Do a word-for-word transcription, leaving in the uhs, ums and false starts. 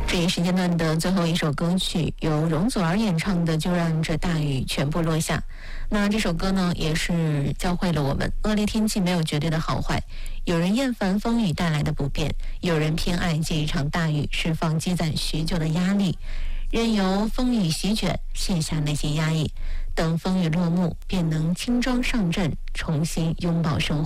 这一时间段的最后一首歌曲由容祖儿演唱的《就让这大雨全部落下》。那这首歌呢，也是教会了我们，恶劣天气没有绝对的好坏，有人厌烦风雨带来的不便，有人偏爱借一场大雨释放积攒许久的压力，任由风雨席卷，卸下那些压抑，等风雨落幕，便能轻装上阵，重新拥抱生活。